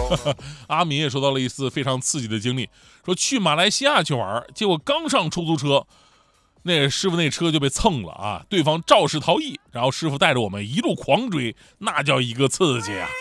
阿敏也说到了一次非常刺激的经历，说去马来西亚去玩，结果刚上出租车，那师傅那车就被蹭了啊！对方肇事逃逸，然后师傅带着我们一路狂追，那叫一个刺激啊！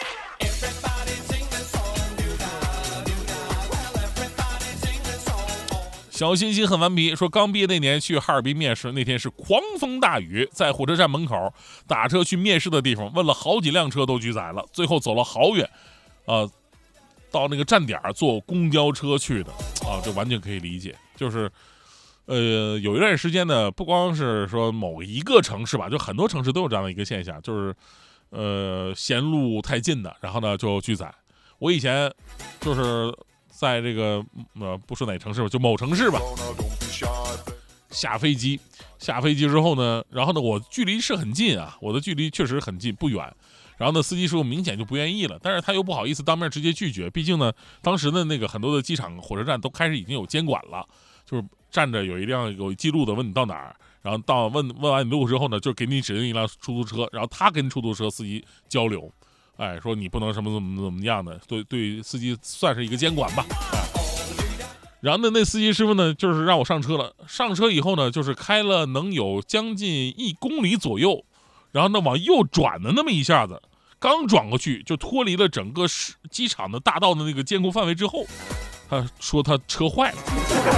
小欣欣很顽皮，说刚毕业那年去哈尔滨面试，那天是狂风大雨，在火车站门口打车去面试的地方，问了好几辆车都拒载了，最后走了好远，到那个站点坐公交车去的啊，这完全可以理解。就是有一段时间呢，不光是说某一个城市吧，就很多城市都有这样的一个现象，就是线路太近的，然后呢就拒载。我以前就是在这个不说哪城市吧，就某城市吧，下飞机之后呢，然后呢我距离是很近啊，我的距离确实很近，不远。然后呢，司机师傅明显就不愿意了，但是他又不好意思当面直接拒绝，毕竟呢，当时的那个很多的机场、火车站都开始已经有监管了，就是站着有一辆有记录的问你到哪儿，然后问完你路之后呢，就给你指定一辆出租车，然后他跟出租车司机交流，哎，说你不能什么怎么样的，对司机算是一个监管吧，哎。然后呢，那司机师傅呢，就是让我上车了。上车以后呢，就是开了能有将近1公里左右，然后呢往右转的那么一下子，刚转过去就脱离了整个机场的大道的那个监控范围之后，他说他车坏了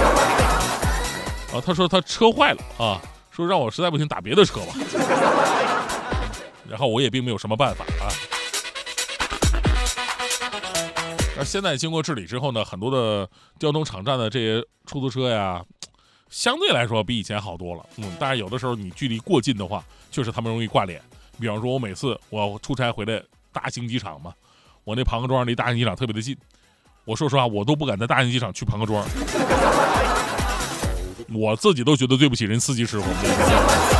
啊，他说他车坏了啊，说让我实在不行打别的车吧。然后我也并没有什么办法啊。而现在经过治理之后呢，很多的交通场站的这些出租车呀，相对来说比以前好多了。但是有的时候你距离过近的话，确实他们容易挂脸。比方说，我每次我出差回来，大兴机场嘛，我那庞各庄离大兴机场特别的近，我说实话，我都不敢在大兴机场去庞各庄，我自己都觉得对不起人司机师傅。